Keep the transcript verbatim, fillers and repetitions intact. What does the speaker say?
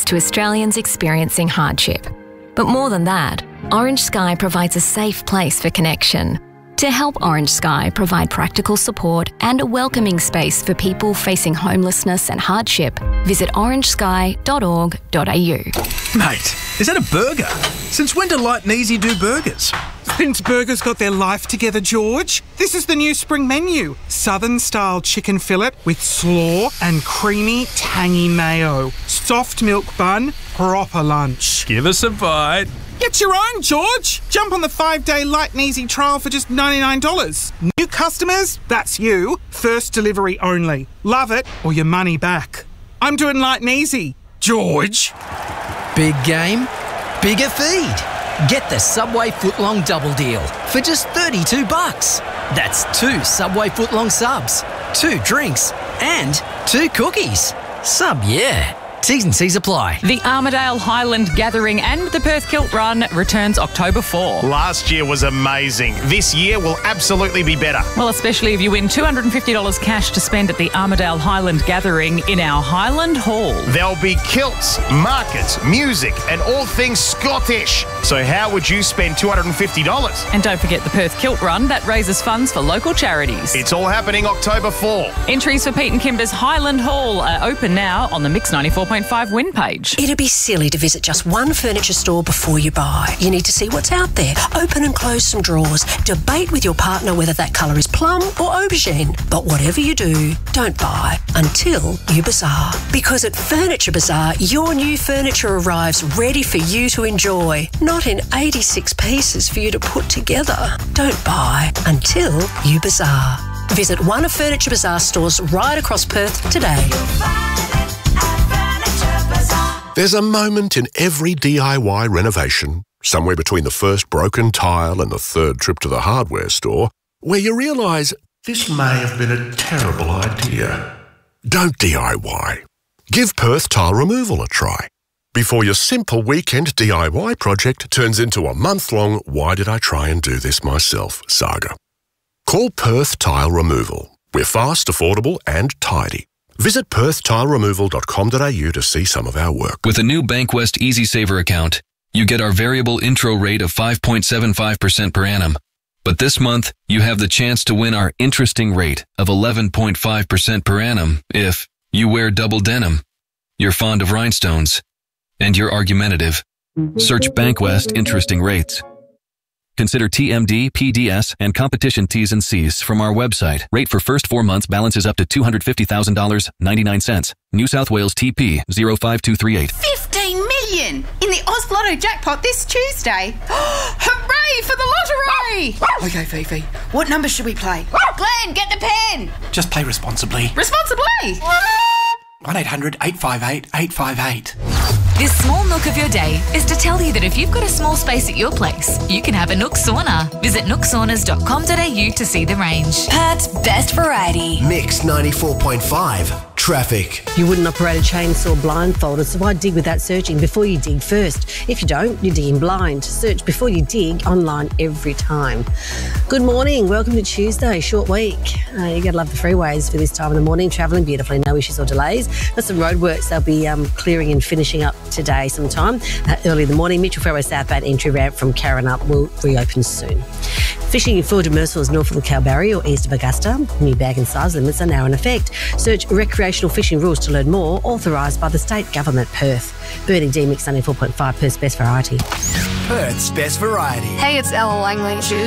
to Australians experiencing hardship. But more than that, Orange Sky provides a safe place for connection. To help Orange Sky provide practical support and a welcoming space for people facing homelessness and hardship, visit orange sky dot org dot a u. Mate, is that a burger? Since when do Light and Easy do burgers? Since burgers got their life together, George. This is the new spring menu. Southern-style chicken fillet with slaw and creamy, tangy mayo. Soft milk bun, proper lunch. Give us a bite. Get your own, George. Jump on the five-day Light and Easy trial for just ninety-nine dollars. New customers? That's you. First delivery only. Love it or your money back. I'm doing Light and Easy. George. Big game, bigger feed. Get the Subway footlong double deal for just thirty-two bucks. That's two Subway footlong subs, two drinks, and two cookies. Sub, yeah. T's and C's apply. The Armidale Highland Gathering and the Perth Kilt Run returns October fourth. Last year was amazing. This year will absolutely be better. Well, especially if you win two hundred fifty dollars cash to spend at the Armidale Highland Gathering in our Highland Hall. There'll be kilts, markets, music, and all things Scottish. So how would you spend two hundred fifty dollars? And don't forget the Perth Kilt Run, that raises funds for local charities. It's all happening October fourth. Entries for Pete and Kimber's Highland Hall are open now on the Mix ninety-four point five win page. It'd be silly to visit just one furniture store before you buy. You need to see what's out there. Open and close some drawers. Debate with your partner whether that colour is plum or aubergine. But whatever you do, don't buy until you bazaar. Because at Furniture Bazaar, your new furniture arrives ready for you to enjoy. Not in eighty-six pieces for you to put together. Don't buy until you bazaar. Visit one of Furniture Bazaar stores right across Perth today. There's a moment in every D I Y renovation, somewhere between the first broken tile and the third trip to the hardware store, where you realise this may have been a terrible idea. Don't D I Y. Give Perth Tile Removal a try before your simple weekend D I Y project turns into a month-long why did I try and do this myself saga. Call Perth Tile Removal. We're fast, affordable and tidy. Visit perth tile removal dot com dot a u to see some of our work. With a new Bankwest Easy Saver account, you get our variable intro rate of five point seven five percent per annum. But this month, you have the chance to win our interesting rate of eleven point five percent per annum if you wear double denim, you're fond of rhinestones, and you're argumentative. Search Bankwest Interesting Rates. Consider T M D, P D S, and competition T's and C's from our website. Rate for first four months balances up to two hundred fifty thousand dollars and ninety-nine cents. New South Wales T P zero five two three eight. fifteen million in the Oz Lotto jackpot this Tuesday. Hooray for the lottery! Okay, Fifi, what number should we play? Glenn, get the pen! Just play responsibly. Responsibly? one eight hundred eight five eight eight five eight. This small nook of your day is to tell you that if you've got a small space at your place, you can have a Nook sauna. Visit nook saunas dot com dot a u to see the range. Perth's best variety. Mix ninety-four point five. Traffic. You wouldn't operate a chainsaw blindfolded, so why dig without searching before you dig first? If you don't, you're digging blind. Search before you dig online every time. Good morning. Welcome to Tuesday, short week. Uh, you got to love the freeways for this time of the morning. Travelling beautifully, no issues or delays. There's some roadworks they'll be um, clearing and finishing up today sometime. Uh, early in the morning, Mitchell Ferro southbound entry ramp from Karrinyup will reopen soon. Fishing in full demersals north of the Kalbarri or east of Augusta. New bag and size limits are now in effect. Search recreational fishing rules to learn more. Authorised by the State Government, Perth. Bernie D, Mix ninety-four point five, Perth's best variety. Perth's best variety. Hey, it's Ella Langley.